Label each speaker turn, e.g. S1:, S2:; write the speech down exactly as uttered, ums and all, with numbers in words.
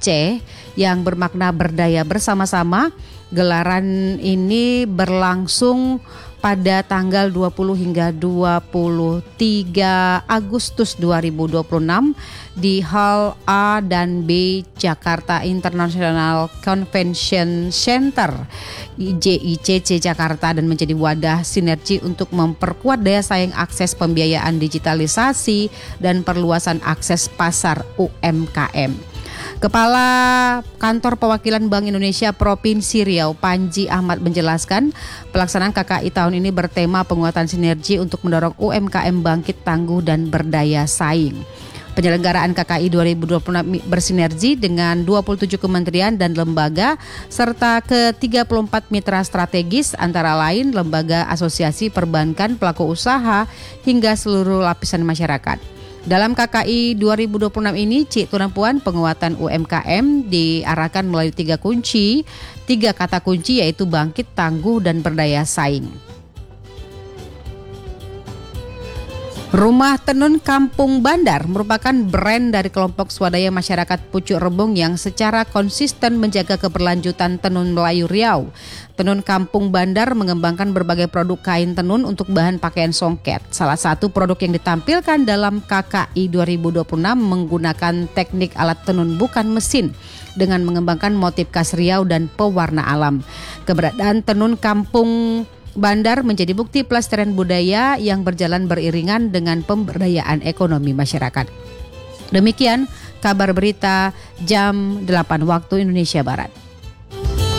S1: Aceh yang bermakna berdaya bersama-sama. Gelaran ini berlangsung pada tanggal dua puluh hingga dua puluh tiga Agustus dua ribu dua puluh enam di Hall A dan B Jakarta International Convention Center I J I C C Jakarta dan menjadi wadah sinergi untuk memperkuat daya saing akses pembiayaan digitalisasi dan perluasan akses pasar U M K M. Kepala Kantor Perwakilan Bank Indonesia Provinsi Riau, Panji Ahmad menjelaskan, pelaksanaan K K I tahun ini bertema penguatan sinergi untuk mendorong U M K M bangkit tangguh dan berdaya saing. Penyelenggaraan K K I dua ribu dua puluh enam bersinergi dengan dua puluh tujuh kementerian dan lembaga serta ke tiga puluh empat mitra strategis antara lain lembaga asosiasi perbankan, pelaku usaha hingga seluruh lapisan masyarakat. Dalam K K I dua ribu dua puluh enam ini, Cik Tuan Puan, penguatan U M K M diarahkan melalui tiga kunci, tiga kata kunci yaitu bangkit, tangguh, dan berdaya saing. Rumah Tenun Kampung Bandar merupakan brand dari kelompok swadaya masyarakat Pucuk Rebung yang secara konsisten menjaga keberlanjutan tenun Melayu Riau. Tenun Kampung Bandar mengembangkan berbagai produk kain tenun untuk bahan pakaian songket. Salah satu produk yang ditampilkan dalam K K I dua ribu dua puluh enam menggunakan teknik alat tenun bukan mesin dengan mengembangkan motif khas Riau dan pewarna alam. Keberadaan Tenun Kampung Bandar menjadi bukti pelestarian budaya yang berjalan beriringan dengan pemberdayaan ekonomi masyarakat. Demikian kabar berita jam delapan waktu Indonesia Barat.